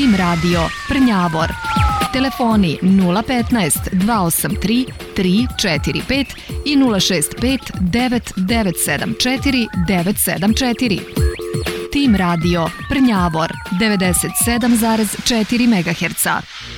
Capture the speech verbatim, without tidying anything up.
Tim Radio Prnjavor. Telefoni nula petnaest dva osam tri tri četiri pet i nula šest pet devet devet sedam četiri devet sedam četiri. Tim Radio Prnjavor devedeset sedam zarez četiri megaherca.